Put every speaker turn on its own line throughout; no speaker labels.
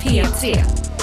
P3.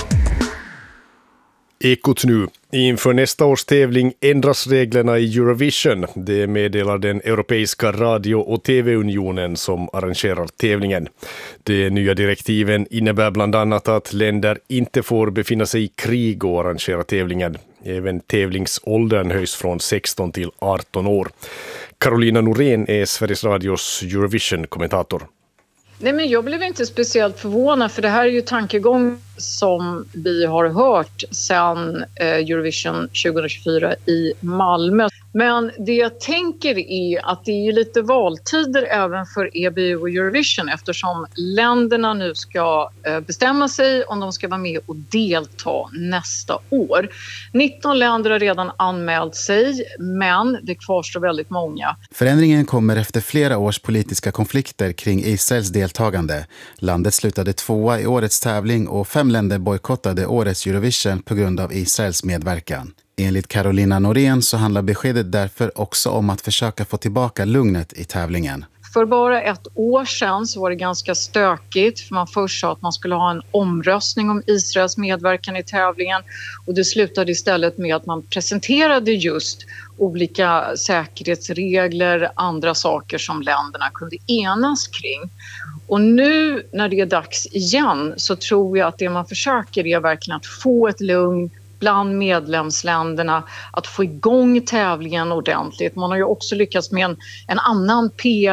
Ekot nu. Inför nästa års tävling ändras reglerna i Eurovision. Det meddelar den Europeiska radio- och tv-unionen som arrangerar tävlingen. De nya direktiven innebär bland annat att länder inte får befinna sig i krig och arrangera tävlingen. Även tävlingsåldern höjs från 16 till 18 år. Carolina Norén är Sveriges Radios Eurovision-kommentator.
Nej, men jag blev inte speciellt förvånad, för det här är ju tankegång som vi har hört sedan Eurovision 2024 i Malmö. Men det jag tänker är att det är lite valtider även för EBU och Eurovision, eftersom länderna nu ska bestämma sig om de ska vara med och delta nästa år. 19 länder har redan anmält sig, men det kvarstår väldigt många.
Förändringen kommer efter flera års politiska konflikter kring Israels deltagande. Landet slutade 2:a i årets tävling och 5 länder bojkottade årets Eurovision på grund av Israels medverkan. Enligt Carolina Norén så handlar beskedet därför också om att försöka få tillbaka lugnet i tävlingen.
För bara ett år sedan så var det ganska stökigt, för man först sa att man skulle ha en omröstning om Israels medverkan i tävlingen, och det slutade istället med att man presenterade just olika säkerhetsregler, andra saker som länderna kunde enas kring. Och nu när det är dags igen så tror jag att det man försöker är verkligen att få ett lugn bland medlemsländerna, att få igång tävlingen ordentligt. Man har ju också lyckats med en annan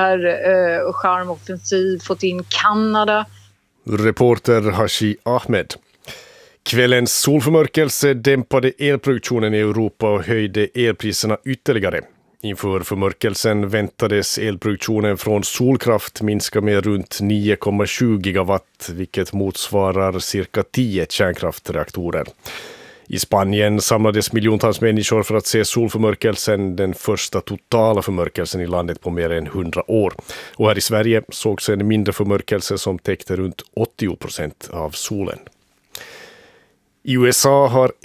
PR-charmoffensiv, fått in Kanada.
Reporter Hashi Ahmed. Kvällens solförmörkelse dämpade elproduktionen i Europa och höjde elpriserna ytterligare. Inför förmörkelsen väntades elproduktionen från solkraft minska med runt 9,7 gigawatt, vilket motsvarar cirka 10 kärnkraftreaktorer. I Spanien samlades miljontals människor för att se solförmörkelsen, den första totala förmörkelsen i landet på mer än 100 år. Och här i Sverige sågs en mindre förmörkelse som täckte runt 80% av solen. I USA har